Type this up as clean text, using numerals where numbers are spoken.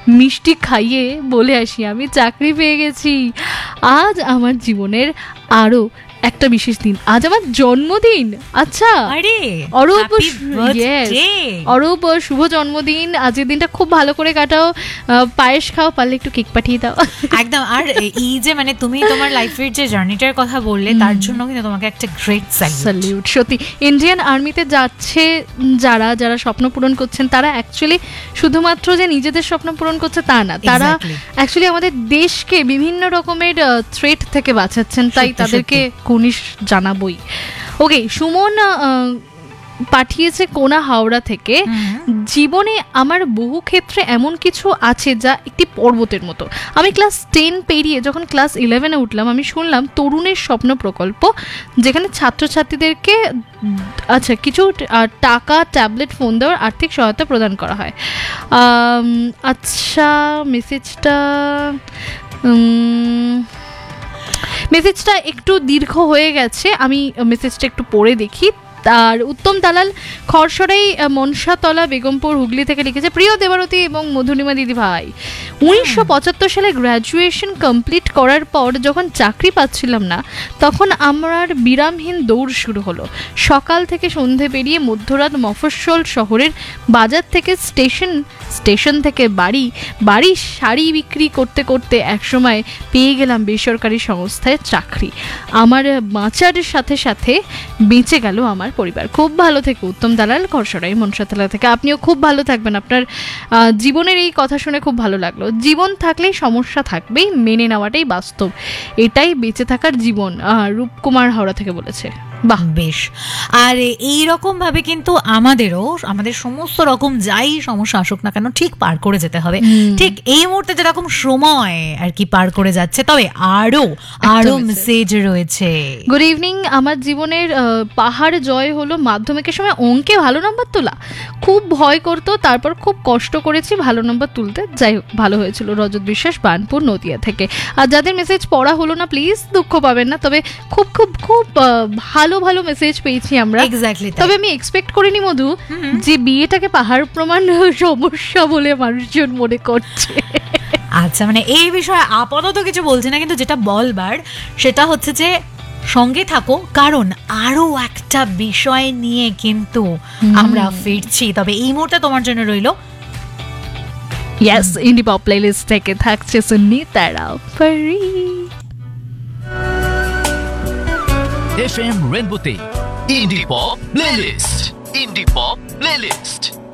মিষ্টি খাইয়ে বলে আসি আমি চাকরি পেয়ে গেছি। আজ আমার জীবনের আরও একটা বিশেষ দিন, আজ আমার জন্মদিন। আচ্ছা আরে Arup, happy yes, birthday! Arup শুভ জন্মদিন। আজকের দিনটা খুব ভালো করে কাটাও, পায়েস খাও, পারলে একটু কেক পাঠিয়ে দাও। একদম। আর এই যে মানে তুমি তোমার লাইফের যে জার্নিটার কথা বললে, তার জন্য কিন্তু তোমাকে একটা গ্রেট স্যালিউট। সত্যি ইন্ডিয়ান আর্মিতে যাচ্ছে যারা যারা স্বপ্ন পূরণ করছেন, তারা অ্যাকচুয়ালি শুধুমাত্র যে নিজেদের স্বপ্ন পূরণ করছে তা না, তারা অ্যাকচুয়ালি আমাদের দেশকে বিভিন্ন রকমের থ্রেট থেকে বাঁচাচ্ছেন, তাই তাদেরকে কুনিশ জানাবই। ওকে, সুমন পাঠিয়েছে কোনা হাওড়া থেকে, জীবনে আমার বহু ক্ষেত্রে এমন কিছু আছে যা একটি পর্বতের মতো। আমি ক্লাস 10 পেরিয়ে যখন ক্লাস 11-এ উঠলাম, আমি শুনলাম তরুণের স্বপ্ন প্রকল্প, যেখানে ছাত্রছাত্রীদেরকে কিছু টাকা, ট্যাবলেট, ফোন দেওয়ার আর্থিক সহায়তা প্রদান করা হয়। আচ্ছা, মেসেজটা একটু দীর্ঘ হয়ে গেছে, আমি মেসেজটা একটু পড়ে দেখি। আর উত্তম দালাল খরসরাই মনসাতলা বেগমপুর হুগলি থেকে লিখেছে, প্রিয় দেবারতী এবং মধুরিমা দিদি ভাই, 1975 সালে গ্র্যাজুয়েশন কমপ্লিট করার পর যখন চাকরি পাচ্ছিলাম না, তখন আমার বিরামহীন দৌড় শুরু হলো। সকাল থেকে সন্ধে পেরিয়ে মধ্যরাত মফস্বল শহরের বাজার থেকে স্টেশন থেকে বাড়ি শাড়ি বিক্রি করতে করতে একসময় পেয়ে গেলাম বেসরকারি সংস্থায় চাকরি। আমার বাঁচার সাথে সাথে বেঁচে গেল আমার পরিবার। খুব ভালো থেকে উত্তম দালাল খরসরাই মনসাতলা থেকে। আপনিও খুব ভালো থাকবেন। আপনার জীবনের এই কথা শুনে খুব ভালো লাগলো। জীবন থাকলেই সমস্যা থাকবেই, মেনে নেওয়াটাই বাস্তব, এটাই বেঁচে থাকার জীবন, রূপকুমার হাওড়া থেকে বলেছে। বাহ, বেশ। আর এইরকম ভাবে কিন্তু আমাদের সমস্ত রকম যাই সমস্যা আসুক না কেন ঠিক পার করে যেতে হবে। ঠিক এই মুহূর্তে যেরকম সময় আর কি পার করে যাচ্ছে, তবে আরো মেসেজ রয়েছে। Good evening. আমার জীবনের পাহাড় জয় হলো মাধ্যমিকের সময় অঙ্কে ভালো নাম্বার তোলা। খুব ভয় করতো, তারপর খুব কষ্ট করেছি ভালো নাম্বার তুলতে, যাই হোক ভালো হয়েছিল। রজত বিশ্বাস, বানপুর, নদিয়া থেকে। আর যাদের মেসেজ পড়া হলো না, প্লিজ দুঃখ পাবেন না, তবে খুব খুব খুব ভালো মেসেজ পেয়েছি আমরা। তবে আমি এক্সপেক্ট করিনি মধু যে বিয়েটাকে পাহাড় প্রমাণ সমস্যা বলে মানুষজন মনে করছে। আচ্ছা, মানে এই বিষয়ে আপাতত কিছু বলছি না, কিন্তু যেটা বলবার সেটা হচ্ছে যে সঙ্গে থাকো, কারণ আরো একটা বিষয় নিয়ে কিন্তু আমরা ফিরছি। তবে এই মুহূর্তে তোমার জন্য রইল ইয়েস, ইন্ডি পপ প্লেলিস্ট থেকে থাকছে সুনিতা রাও পরি। FM Rainbow Indie Pop Playlist. Indie Pop Playlist.